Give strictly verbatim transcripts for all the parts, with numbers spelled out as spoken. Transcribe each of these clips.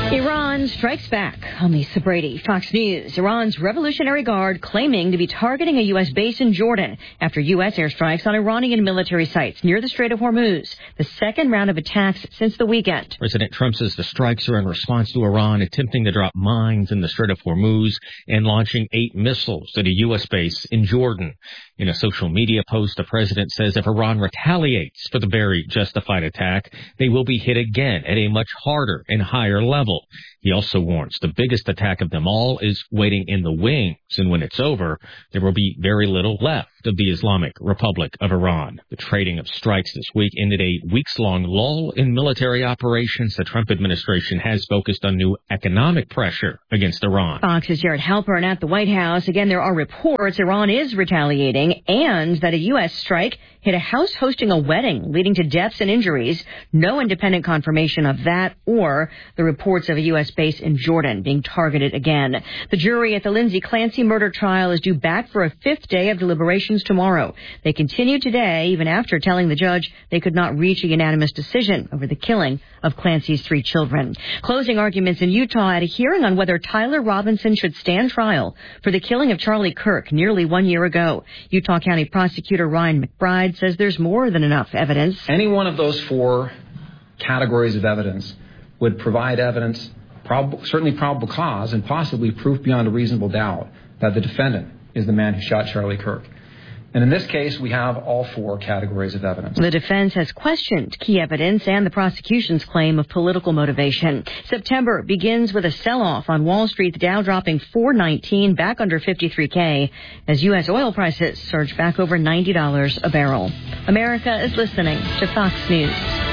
Iran strikes back. I'm Lisa Brady, Fox News. Iran's Revolutionary Guard claiming to be targeting a U S base in Jordan after U S airstrikes on Iranian military sites near the Strait of Hormuz, the second round of attacks since the weekend. President Trump says the strikes are in response to Iran attempting to drop mines in the Strait of Hormuz and launching eight missiles at a U S base in Jordan. In a social media post, the president says if Iran retaliates for the very justified attack, they will be hit again at a much harder and higher level. He also warns the biggest attack of them all is waiting in the wings, and when it's over, there will be very little left of the Islamic Republic of Iran. The trading of strikes this week ended a weeks-long lull in military operations. The Trump administration has focused on new economic pressure against Iran. Fox's Jared Halpern at the White House. Again, there are reports Iran is retaliating and that a U S strike hit a house hosting a wedding, leading to deaths and injuries. No independent confirmation of that or the reports of a U S base in Jordan being targeted again. The jury at the Lindsay Clancy murder trial is due back for a fifth day of deliberations tomorrow. They continue today, even after telling the judge they could not reach a unanimous decision over the killing of Clancy's three children. Closing arguments in Utah at a hearing on whether Tyler Robinson should stand trial for the killing of Charlie Kirk nearly one year ago. Utah County Prosecutor Ryan McBride says there's more than enough evidence. Any one of those four categories of evidence would provide evidence, prob- certainly probable cause, and possibly proof beyond a reasonable doubt that the defendant is the man who shot Charlie Kirk. And in this case, we have all four categories of evidence. The defense has questioned key evidence and the prosecution's claim of political motivation. September begins with a sell-off on Wall Street, the Dow dropping four nineteen, back under fifty-three K, as U S oil prices surge back over ninety dollars a barrel. America is listening to Fox News.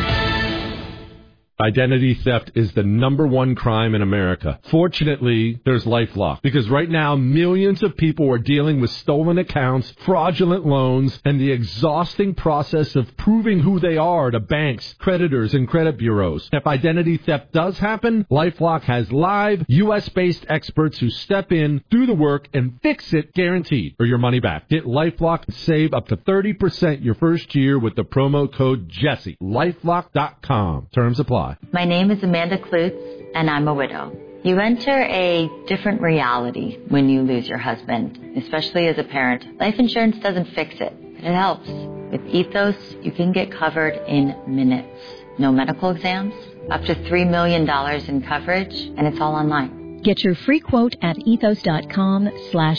Identity theft is the number one crime in America. Fortunately, there's LifeLock, because right now millions of people are dealing with stolen accounts, fraudulent loans, and the exhausting process of proving who they are to banks, creditors, and credit bureaus. If identity theft does happen, LifeLock has live, U S-based experts who step in, do the work, and fix it guaranteed, or your money back. Get LifeLock and save up to thirty percent your first year with the promo code Jesse. LifeLock dot com. Terms apply. My name is Amanda Klutz, and I'm a widow. You enter a different reality when you lose your husband, especially as a parent. Life insurance doesn't fix it, but it helps. With Ethos, you can get covered in minutes. No medical exams, up to three million dollars in coverage, and it's all online. Get your free quote at ethos.com slash.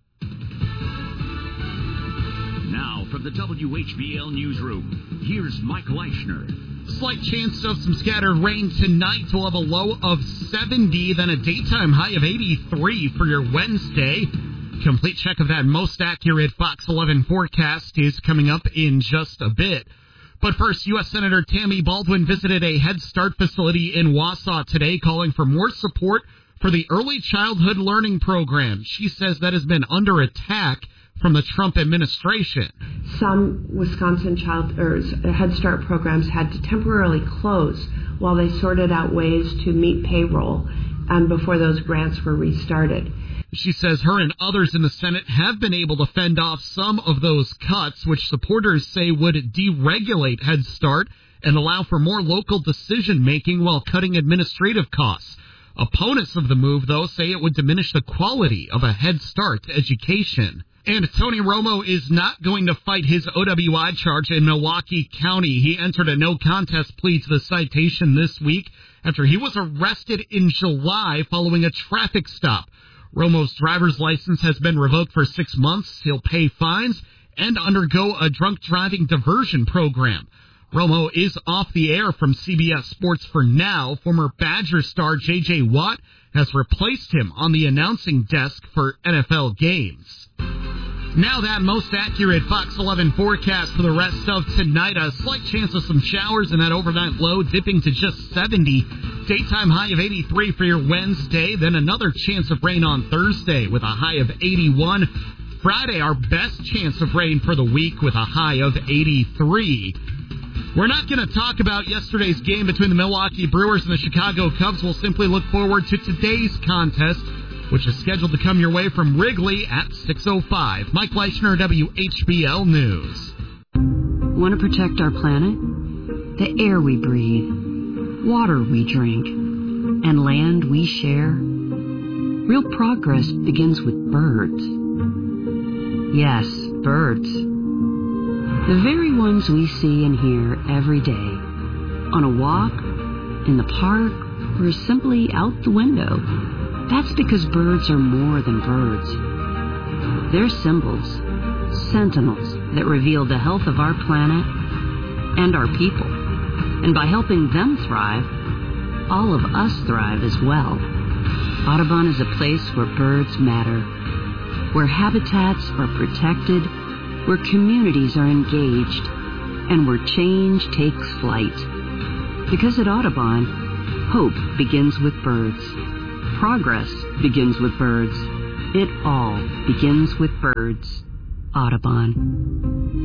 Now from the W H B L Newsroom, here's Mike Leichner. Slight chance of some scattered rain tonight. We'll have a low of seventy, then a daytime high of eighty-three for your Wednesday. Complete check of that most accurate Fox eleven forecast is coming up in just a bit. But first, U S Senator Tammy Baldwin visited a Head Start facility in Wausau today, calling for more support for the Early Childhood Learning Program. She says that has been under attack from the Trump administration. Some Wisconsin child or Head Start programs had to temporarily close while they sorted out ways to meet payroll um, before those grants were restarted. She says her and others in the Senate have been able to fend off some of those cuts, which supporters say would deregulate Head Start and allow for more local decision-making while cutting administrative costs. Opponents of the move, though, say it would diminish the quality of a Head Start education. And Tony Romo is not going to fight his O W I charge in Milwaukee County. He entered a no-contest plea to the citation this week after he was arrested in July following a traffic stop. Romo's driver's license has been revoked for six months. He'll pay fines and undergo a drunk driving diversion program. Romo is off the air from C B S Sports for now. Former Badger star J J. Watt has replaced him on the announcing desk for N F L games. Now that most accurate Fox eleven forecast for the rest of tonight. A slight chance of some showers and that overnight low dipping to just seventy. Daytime high of eighty-three for your Wednesday. Then another chance of rain on Thursday with a high of eighty-one. Friday, our best chance of rain for the week with a high of eighty-three. We're not going to talk about yesterday's game between the Milwaukee Brewers and the Chicago Cubs. We'll simply look forward to today's contest, which is scheduled to come your way from Wrigley at six oh five. Mike Leichner, W H B L News. Want to protect our planet? The air we breathe, water we drink, and land we share? Real progress begins with birds. Yes, birds. The very ones we see and hear every day. On a walk, in the park, or simply out the window. That's because birds are more than birds. They're symbols, sentinels that reveal the health of our planet and our people. And by helping them thrive, all of us thrive as well. Audubon is a place where birds matter, where habitats are protected, where communities are engaged, and where change takes flight. Because at Audubon, hope begins with birds. Progress begins with birds. It all begins with birds. Audubon.